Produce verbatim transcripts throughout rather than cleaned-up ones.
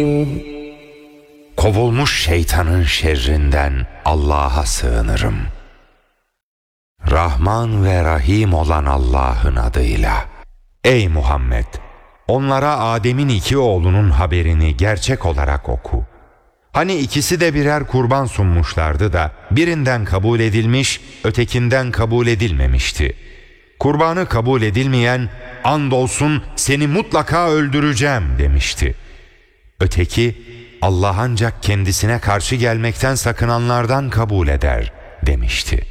Kovulmuş şeytanın şerrinden Allah'a sığınırım. Rahman ve Rahim olan Allah'ın adıyla. Ey Muhammed! Onlara Adem'in iki oğlunun haberini gerçek olarak oku. Hani ikisi de birer kurban sunmuşlardı da birinden kabul edilmiş, ötekinden kabul edilmemişti. Kurbanı kabul edilmeyen, andolsun seni mutlaka öldüreceğim demişti. Öteki, Allah ancak kendisine karşı gelmekten sakınanlardan kabul eder demişti.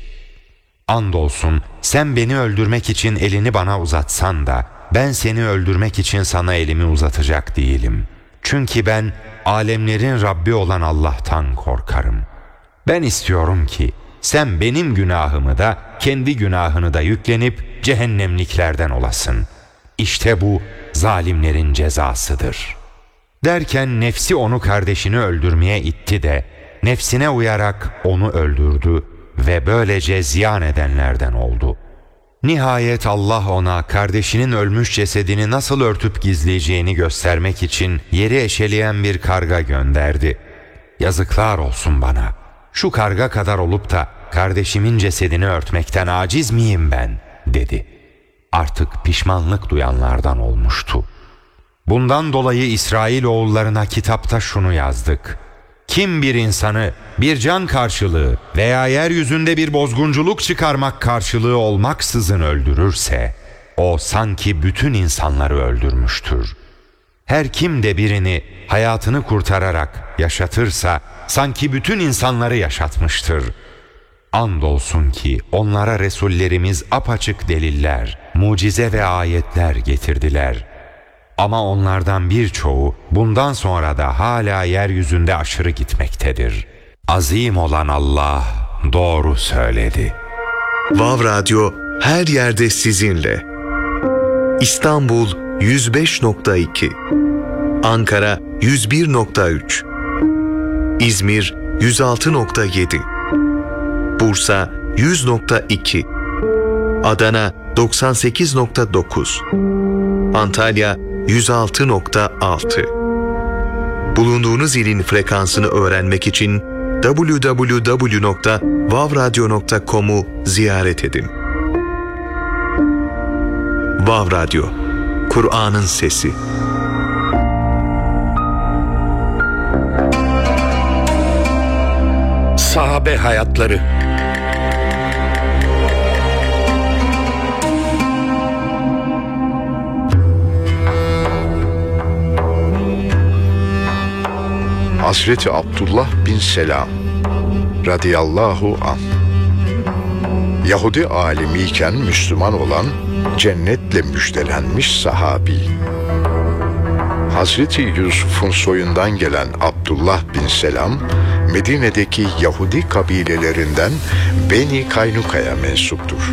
Andolsun sen beni öldürmek için elini bana uzatsan da ben seni öldürmek için sana elimi uzatacak değilim. Çünkü ben alemlerin Rabbi olan Allah'tan korkarım. Ben istiyorum ki sen benim günahımı da kendi günahını da yüklenip cehennemliklerden olasın. İşte bu zalimlerin cezasıdır. Derken nefsi onu kardeşini öldürmeye itti de nefsine uyarak onu öldürdü ve böylece ziyan edenlerden oldu. Nihayet Allah ona kardeşinin ölmüş cesedini nasıl örtüp gizleyeceğini göstermek için yeri eşeleyen bir karga gönderdi. Yazıklar olsun bana. Şu karga kadar olup da kardeşimin cesedini örtmekten aciz miyim ben, dedi. Artık pişmanlık duyanlardan olmuştu. Bundan dolayı İsrailoğullarına kitapta şunu yazdık. Kim bir insanı bir can karşılığı veya yeryüzünde bir bozgunculuk çıkarmak karşılığı olmaksızın öldürürse, o sanki bütün insanları öldürmüştür. Her kim de birini hayatını kurtararak yaşatırsa, sanki bütün insanları yaşatmıştır. Andolsun ki onlara Resullerimiz apaçık deliller, mucize ve ayetler getirdiler. Ama onlardan birçoğu bundan sonra da hala yeryüzünde aşırı gitmektedir. Azim olan Allah doğru söyledi. Vav Radyo her yerde sizinle. İstanbul yüz beş nokta iki, Ankara yüz bir nokta üç, İzmir yüz altı nokta yedi, Bursa yüz nokta iki, Adana doksan sekiz nokta dokuz, Antalya yüz altı nokta altı. Bulunduğunuz ilin frekansını öğrenmek için double-u double-u double-u nokta vav radyo nokta com'u ziyaret edin. Vav Radyo, Kur'an'ın sesi. Sahabe hayatları. Hazreti Abdullah bin Selam radıyallahu anh, Yahudi alimiyken Müslüman olan cennetle müjdelenmiş sahabi. Hazreti Yusuf'un soyundan gelen Abdullah bin Selam, Medine'deki Yahudi kabilelerinden Beni Kaynuka'ya mensuptur.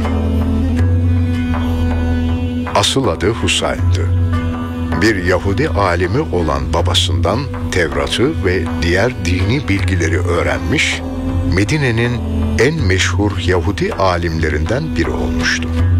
Asıl adı Husayn'dı. Bir Yahudi alimi olan babasından Tevrat'ı ve diğer dini bilgileri öğrenmiş, Medine'nin en meşhur Yahudi alimlerinden biri olmuştu.